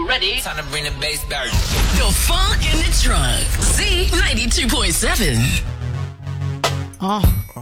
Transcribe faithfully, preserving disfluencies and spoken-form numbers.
you ready? Time to bring the bass back. The funk in the trunk. Z ninety-two point seven. Oh.